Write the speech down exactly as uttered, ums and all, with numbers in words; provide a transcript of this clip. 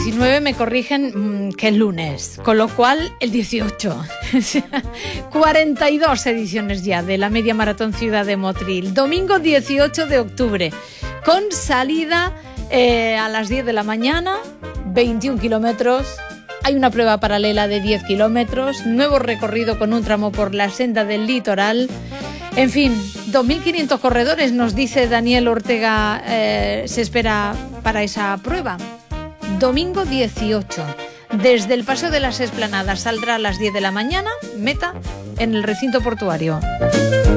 diecinueve me corrigen mmm, que es lunes, con lo cual el dieciocho. cuarenta y dos ediciones ya de la Media Maratón Ciudad de Motril. Domingo dieciocho de octubre, con salida eh, a las diez de la mañana, veintiún kilómetros. Hay una prueba paralela de diez kilómetros, nuevo recorrido con un tramo por la senda del litoral. En fin, dos mil quinientos corredores, nos dice Daniel Ortega, eh, se espera para esa prueba. Domingo dieciocho, desde el Paseo de las Esplanadas saldrá a las diez de la mañana, meta en el recinto portuario.